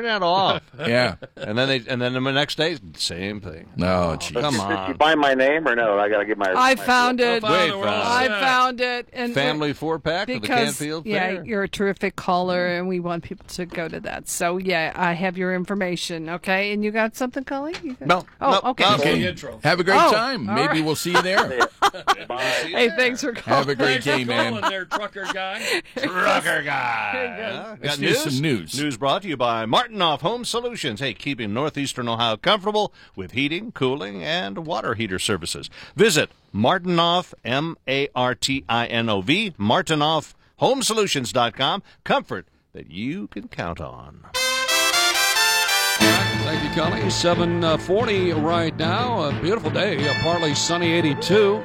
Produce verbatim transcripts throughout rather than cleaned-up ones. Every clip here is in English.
turn that off. Yeah. And then they, and then the next day, same thing. No, geez. Come Did on. you find my name or no? I got to get my. I my found it. Wait, found I it. found it. And Family four-pack of the because Canfield yeah, Fair. you're a terrific caller, and we want people to go to that. So yeah, I have your information. Okay, and you got something, Cully? You got... No. Oh, no, okay. no. Okay. Intro. Have a great Oh, time. all Maybe right. we'll see you there. Bye. Hey, thanks for calling. Have a great day, man. Calling there, trucker guy. Trucker guy. Let's Got do news? some news. News brought to you by Martinoff Home Solutions. Hey, keeping northeastern Ohio comfortable with heating, cooling, and water heater services. Visit Martinoff, M A R T I N O V, Martinoff Home Solutions dot com. Comfort that you can count on. Thank you, Cully. seven forty right now. A beautiful day. A partly sunny eighty-two.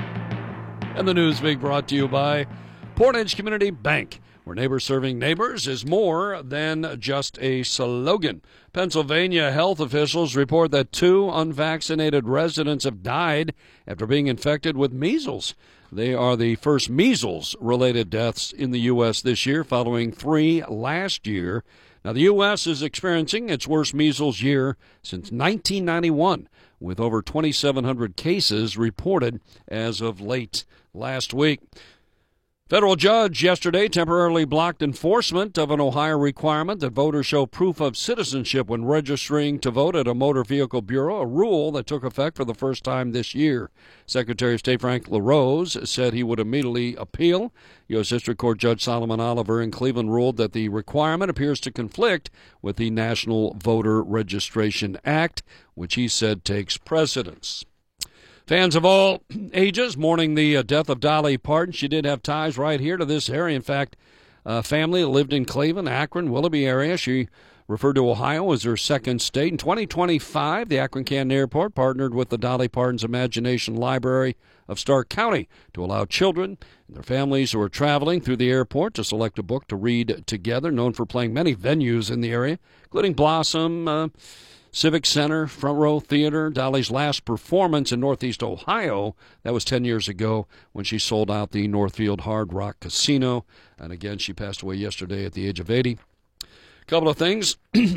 And the news being brought to you by Portage Community Bank, where neighbors serving neighbors is more than just a slogan. Pennsylvania health officials report that two unvaccinated residents have died after being infected with measles. They are the first measles-related deaths in the U S this year, following three last year. Now, the U S is experiencing its worst measles year since nineteen ninety-one, with over twenty-seven hundred cases reported as of late last week. Federal judge yesterday temporarily blocked enforcement of an Ohio requirement that voters show proof of citizenship when registering to vote at a motor vehicle bureau, a rule that took effect for the first time this year. Secretary of State Frank LaRose said he would immediately appeal. U S. District Court Judge Solomon Oliver in Cleveland ruled that the requirement appears to conflict with the National Voter Registration Act, which he said takes precedence. Fans of all ages mourning the uh, death of Dolly Parton. She did have ties right here to this area. In fact, a family that lived in Cleveland, Akron, Willoughby area. She referred to Ohio as her second state. In twenty twenty-five, the Akron-Canton Airport partnered with the Dolly Parton's Imagination Library of Stark County to allow children and their families who are traveling through the airport to select a book to read together. Known for playing many venues in the area, including Blossom, uh, Civic Center, Front Row Theater. Dolly's last performance in Northeast Ohio, that was ten years ago when she sold out the Northfield Hard Rock Casino. And again, she passed away yesterday at the age of eighty. A couple of things,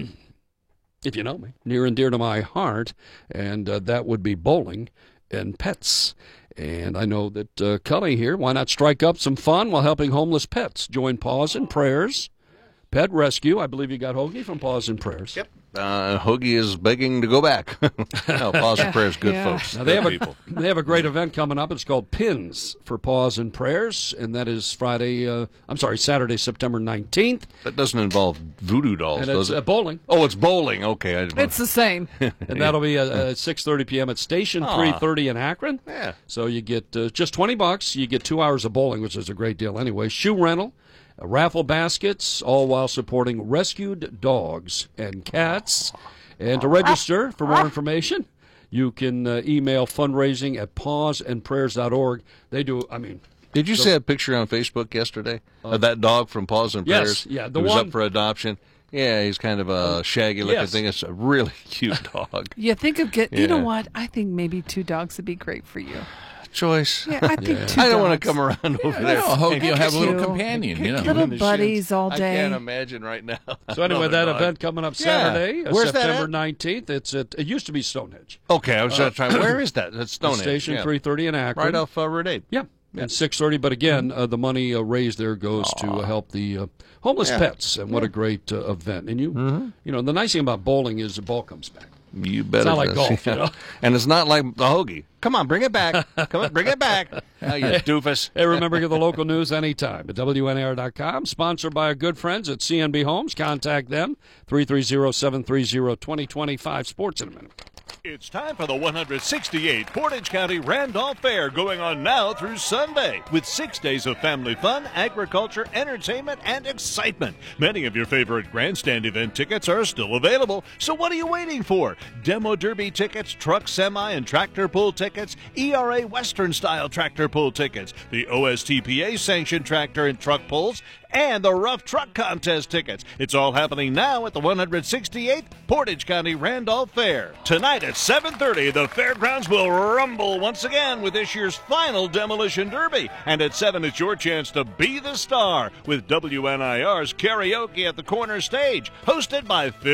if you know me, near and dear to my heart, and uh, that would be bowling and pets. And I know that uh, Cully here, why not strike up some fun while helping homeless pets? Join Paws and Prayers Pet Rescue. I believe you got Hoagie from Paws and Prayers. Yep. Uh, Hoagie is begging to go back. No, Paws and Prayers, good Yeah. folks. Now, they good have people. a they have a great event coming up. It's called Pins for Paws and Prayers, and that is Friday. Uh, I'm sorry, Saturday, September nineteenth, That doesn't involve voodoo dolls, and does it's it? uh, bowling, Oh, it's bowling. Okay. I didn't It's the same. and that'll be at uh, six thirty p.m. at Station Aw. three thirty in Akron. Yeah. So you get uh, just twenty bucks. You get two hours of bowling, which is a great deal anyway. Shoe rental, uh, raffle baskets, all while supporting rescued dogs and cats. And to register for more information, you can uh, email fundraising at paws and prayers dot org. They do, I mean, Did you see a picture on Facebook yesterday of that dog from Paws and yes, Prayers? yeah, the who was one- up for adoption. Yeah, he's kind of a shaggy looking yes. thing. It's a really cute dog. You think of get. You know Yeah. what? I think maybe two dogs would be great for you. Choice. Yeah, I think two I don't dogs. want to come around over there. No, Hoagie will have a little Cute. companion, you know. Little in the buddies shins. all I day. can't imagine right now. so anyway, Another that dog. event coming up Yeah. Saturday, uh, Where's that September at? nineteenth. It's at, it used to be Stonehenge. Okay, I was just trying. Where is that? That's Stonehenge. Station yeah. three thirty in Akron. Right off uh, Route eight. Yeah. And six thirty, but again, uh, the money uh, raised there goes to uh, help the uh, homeless Yeah. pets, and what a great uh, event! And you, you know, the nice thing about bowling is the ball comes back. You bet It's not it like does. golf, you know? And it's not like the Hoagie. Come on, bring it back. Come on, bring it back. Oh, you doofus. Hey, remember, get the local news anytime at W N A R dot com. Sponsored by our good friends at C N B Homes. Contact them, three three zero, seven three zero, two zero two five. Sports in a minute. It's time for the one hundred sixty-eighth Portage County Randolph Fair, going on now through Sunday, with six days of family fun, agriculture, entertainment, and excitement. Many of your favorite grandstand event tickets are still available, so what are you waiting for? Demo Derby tickets, truck, semi, and tractor pull tickets, E R A Western-style tractor pull tickets, the O S T P A-sanctioned tractor and truck pulls, and the Rough Truck Contest tickets. It's all happening now at the one hundred sixty-eighth Portage County Randolph Fair. Tonight at seven thirty, the fairgrounds will rumble once again with this year's final Demolition Derby. And at seven, it's your chance to be the star with W N I R's karaoke at the corner stage, hosted by Phil